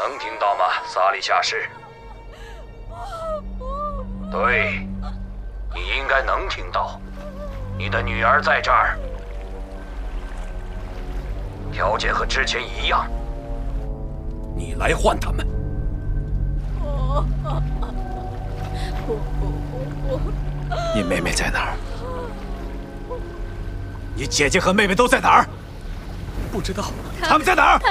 能听到吗，萨利下士？对，你应该能听到。你的女儿在这儿，条件和之前一样。你来换他们。 你妹妹在哪儿？你姐姐和妹妹都在哪儿？ 不知道。 他们在哪儿？